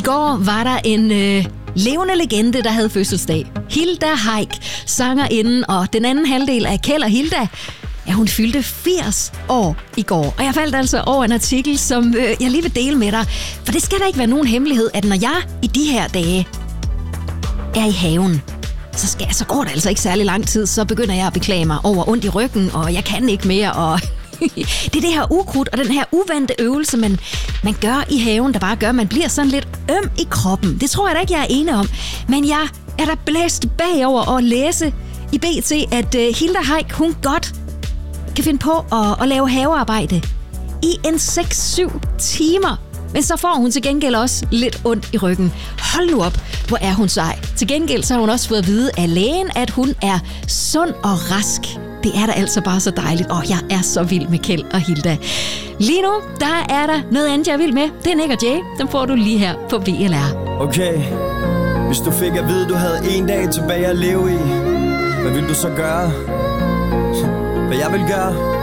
går var der en levende legende, der havde fødselsdag. Hilda Heick, sangerinden og den anden halvdel af Kjeld og Hilda. Ja, hun fyldte 80 år i går. Og jeg faldt altså over en artikel, som jeg lige vil dele med dig. For det skal da ikke være nogen hemmelighed, at når jeg i de her dage er i haven, så går det altså ikke særlig lang tid, så begynder jeg at beklage mig over ondt i ryggen, og jeg kan ikke mere, og det er det her ukrudt og den her uvante øvelse, man gør i haven, der bare gør, at man bliver sådan lidt øm i kroppen. Det tror jeg da ikke, jeg er enig om. Men jeg er da blæst bagover og læse i BT, at Hilda Heick, hun godt kan finde på at lave havearbejde i en 6-7 timer. Men så får hun til gengæld også lidt ondt i ryggen. Hold nu op, hvor er hun sej. Til gengæld så har hun også fået at vide af lægen, at hun er sund og rask. Det er da altså bare så dejligt. Jeg er så vild med Kjeld og Hilda. Lige nu, der er der noget andet, jeg er vild med. Det er Nick og Jay. Dem får du lige her på VLR. Okay, hvis du fik at vide, du havde en dag tilbage at leve i, hvad vil du så gøre? Hvad jeg vil gøre?